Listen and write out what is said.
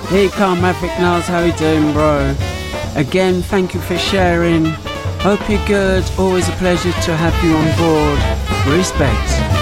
Hey, Carl Maverick Niles, how you doing, bro? Again, thank you for sharing. Hope you're good. Always a pleasure to have you on board. Respect.